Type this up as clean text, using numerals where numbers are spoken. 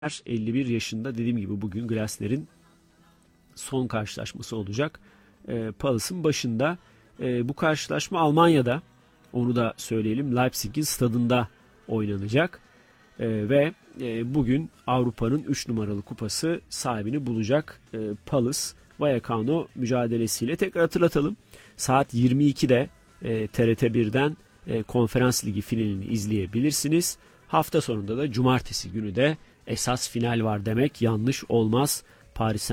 51 yaşında, dediğim gibi bugün Glasner'in son karşılaşması olacak. Palace'ın başında. Bu karşılaşma Almanya'da, onu da söyleyelim, Leipzig'in stadında oynanacak. Ve bugün Avrupa'nın 3 numaralı kupası sahibini bulacak. Palace Vallecano mücadelesiyle tekrar hatırlatalım. Saat 22'de TRT1'den Konferans Ligi finalini izleyebilirsiniz. Hafta sonunda da cumartesi günü de esas final var demek yanlış olmaz. Paris